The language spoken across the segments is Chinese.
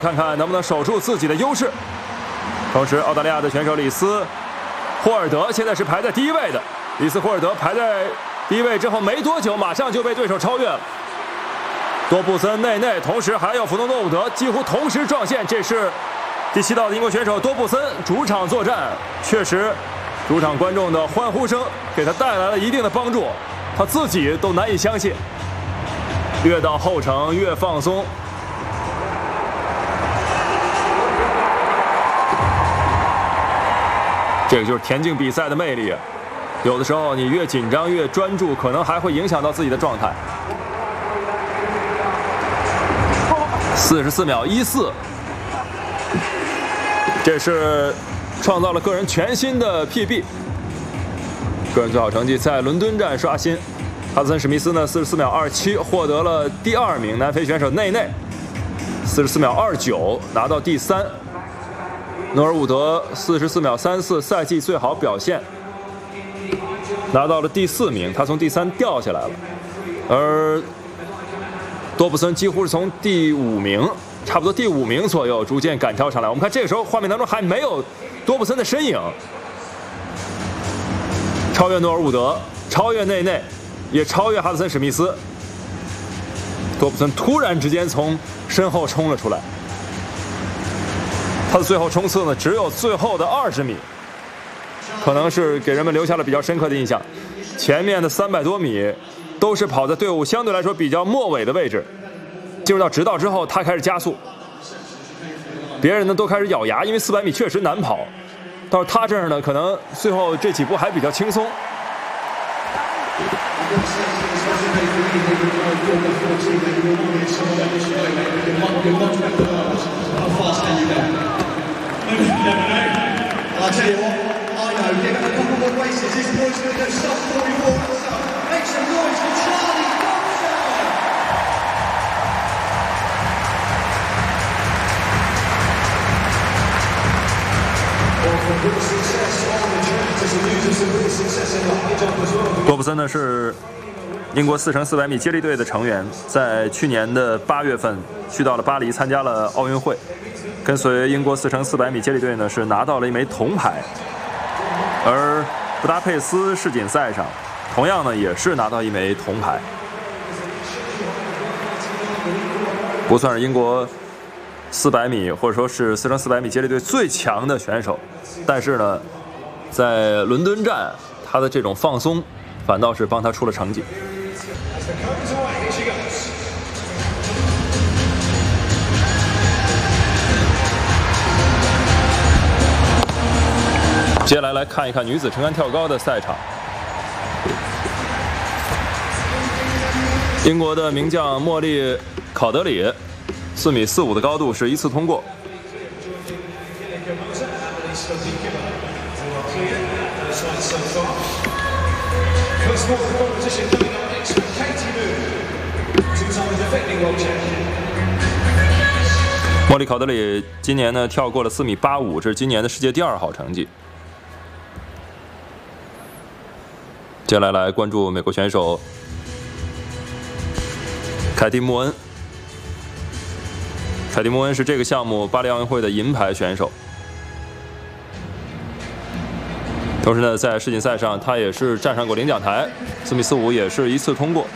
看看能不能守住自己的优势。同时，澳大利亚的选手里斯·霍尔德现在是排在第1位的。里斯·霍尔德排在第1位之后没多久，马上就被对手超越了。多布森、内内，同时还有弗诺诺伍德几乎同时撞线。这是第7道的英国选手多布森主场作战，确实，主场观众的欢呼声给他带来了一定的帮助，他自己都难以相信。越到后程越放松。这个就是田径比赛的魅力啊！有的时候你越紧张越专注，可能还会影响到自己的状态。44秒14，这是创造了个人全新的 PB， 个人最好成绩在伦敦站刷新。哈德森·史密斯呢，44秒27获得了第2名，南非选手内内44秒29拿到第3。诺尔伍德44秒34赛季最好表现，拿到了第4名，他从第3掉下来了。而多布森几乎是从第5名，差不多第5名左右逐渐赶超上来。我们看这个时候画面当中还没有多布森的身影，超越诺尔伍德，超越内内，也超越哈德森·史密斯。多布森突然之间从身后冲了出来。他的最后冲刺呢，只有最后的20米，可能是给人们留下了比较深刻的印象。前面的300多米都是跑在队伍相对来说比较末尾的位置，进入到直道之后，他开始加速，别人呢都开始咬牙，因为400米确实难跑，到是他这儿呢，可能最后这几步还比较轻松。 I tell you what, I know, give it a couple more races, this boy's going to go sub-44, so make some noise for Charlie Thompson! Well, from good success on the journey to some news and some good success in the high jump as well. 多布森呢是英国4x400米接力队的成员，在去年的8月份去到了巴黎参加了奥运会。跟随英国4x400米接力队呢，是拿到了一枚铜牌，而布达佩斯世锦赛上，同样呢也是拿到一枚铜牌，不算是英国400米或者说是4x400米接力队最强的选手，但是呢，在伦敦站，他的这种放松，反倒是帮他出了成绩。接下来来看一看女子撑杆跳高的赛场。英国的名将莫莉·考德里4米45的高度是一次通过。莫莉·考德里今年呢跳过了4米85，这是今年的世界第2好成绩。接下来关注美国选手凯蒂·穆恩。凯蒂·穆恩是这个项目巴黎奥运会的银牌选手，同时呢，在世锦赛上他也是站上过领奖台，4米45也是一次通过。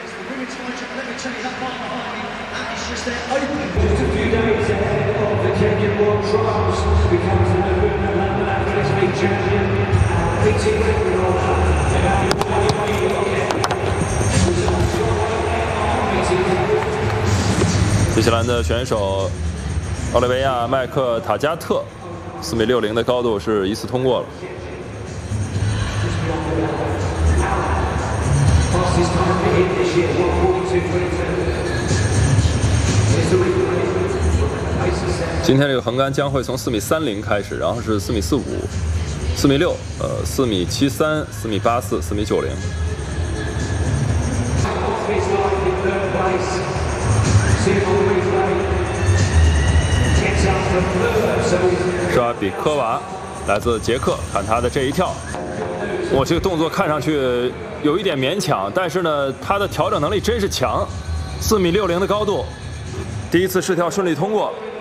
新西兰的选手奥利维亚·麦克塔加特4米60的高度是一次通过了。今天这个横杆将会从4米30开始，然后是4米45、4米6、4米73、4米84、4米90。沙比科娃来自捷克，看他的这一跳，我这个动作看上去有一点勉强，但是呢，他的调整能力真是强。4米60的高度，第一次试跳顺利通过。